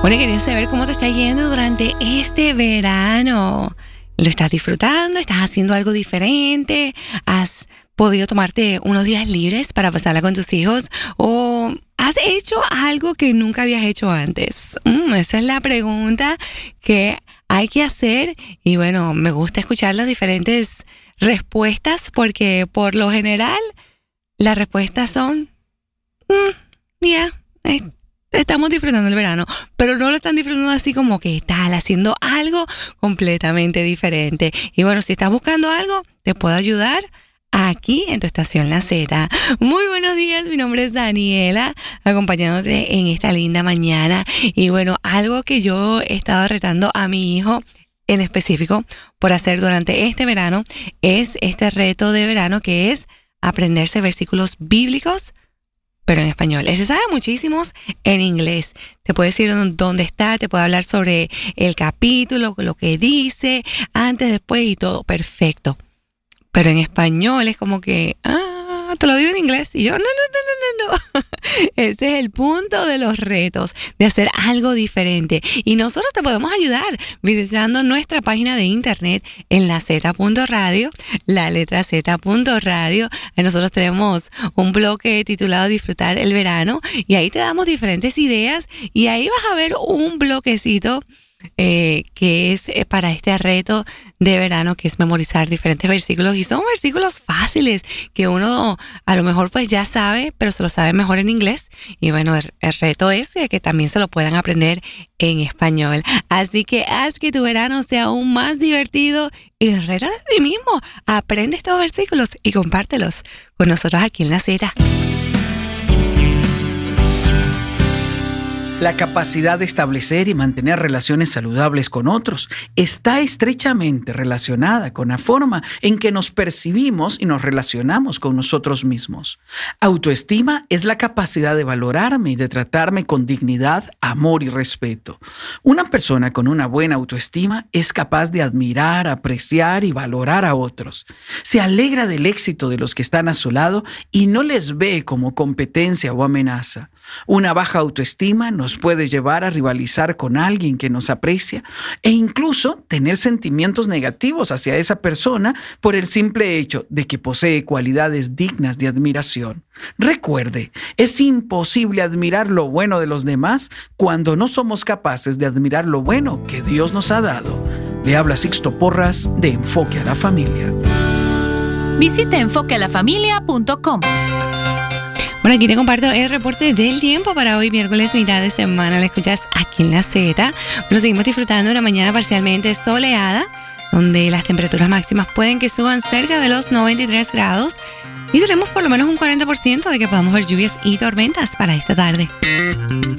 Bueno, quería saber cómo te está yendo durante este verano. ¿Lo estás disfrutando? ¿Estás haciendo algo diferente? ¿Has podido tomarte unos días libres para pasarla con tus hijos? ¿O has hecho algo que nunca habías hecho antes? Esa es la pregunta que hay que hacer. Y bueno, me gusta escuchar las diferentes respuestas porque por lo general las respuestas son estamos disfrutando el verano, pero no lo están disfrutando así como que tal, haciendo algo completamente diferente. Y bueno, si estás buscando algo, te puedo ayudar aquí en tu estación La Z. Muy buenos días, mi nombre es Daniela, acompañándote en esta linda mañana. Y bueno, algo que yo he estado retando a mi hijo en específico por hacer durante este verano es este reto de verano que es aprenderse versículos bíblicos, pero en español. Se sabe muchísimos en inglés. Te puede decir dónde está, te puede hablar sobre el capítulo, lo que dice, antes, después y todo. Perfecto. Pero en español es como que, te lo digo en inglés. Y yo, no. Ese es el punto de los retos, de hacer algo diferente. Y nosotros te podemos ayudar visitando nuestra página de internet en LaZ.radio, la letra Z.radio. Nosotros tenemos un bloque titulado Disfrutar el verano y ahí te damos diferentes ideas y ahí vas a ver un bloquecito que es para este reto de verano, que es memorizar diferentes versículos, y son versículos fáciles que uno a lo mejor pues ya sabe, pero se lo sabe mejor en inglés. Y bueno, el reto es que también se lo puedan aprender en español. Así que haz que tu verano sea aún más divertido y reta de ti mismo. Aprende estos versículos y compártelos con nosotros aquí en La Z. La capacidad de establecer y mantener relaciones saludables con otros está estrechamente relacionada con la forma en que nos percibimos y nos relacionamos con nosotros mismos. Autoestima es la capacidad de valorarme y de tratarme con dignidad, amor y respeto. Una persona con una buena autoestima es capaz de admirar, apreciar y valorar a otros. Se alegra del éxito de los que están a su lado y no les ve como competencia o amenaza. Una baja autoestima nos puede llevar a rivalizar con alguien que nos aprecia e incluso tener sentimientos negativos hacia esa persona por el simple hecho de que posee cualidades dignas de admiración. Recuerde, es imposible admirar lo bueno de los demás cuando no somos capaces de admirar lo bueno que Dios nos ha dado. Le habla Sixto Porras de Enfoque a la Familia. Visite enfoquealafamilia.com. Bueno, aquí te comparto el reporte del tiempo para hoy, miércoles, mitad de semana. Lo escuchas aquí en La Z. Bueno, seguimos disfrutando de una mañana parcialmente soleada, donde las temperaturas máximas pueden que suban cerca de los 93 grados. Y tenemos por lo menos un 40% de que podamos ver lluvias y tormentas para esta tarde.